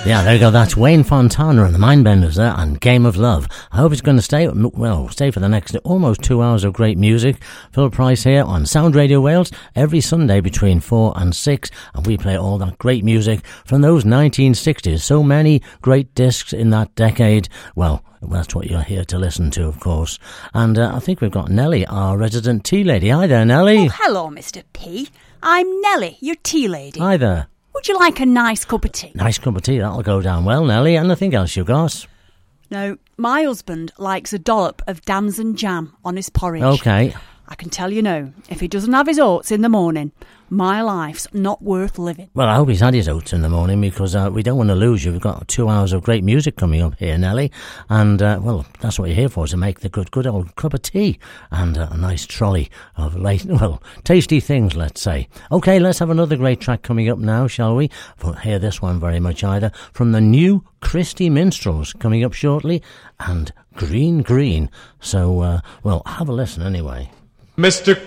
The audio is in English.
Yeah, there you go. That's Wayne Fontana and the Mindbenders there, and Game of Love. I hope it's going to stay for the next almost 2 hours of great music. Phil Price here on Sound Radio Wales every Sunday between 4 and 6, and we play all that great music from those 1960s. So many great discs in that decade. Well, that's what you're here to listen to, of course. And I think we've got Nellie, our resident tea lady. Hi there, Nellie. Oh, hello, Mr. P. I'm Nellie, your tea lady. Hi there. Would you like a nice cup of tea? Nice cup of tea, that'll go down well, Nellie. Anything else you got? No, my husband likes a dollop of damson jam on his porridge. Okay. I can tell you now, if he doesn't have his oats in the morning, my life's not worth living. Well, I hope he's had his oats in the morning, because we don't want to lose you. We've got 2 hours of great music coming up here, Nellie. And, well, that's what you're here for, to make the good old cup of tea and a nice trolley of tasty things, let's say. Okay, let's have another great track coming up now, shall we? Won't hear this one very much either. From the new Christy Minstrels coming up shortly, and Green Green. So, well, have a listen anyway. Mr.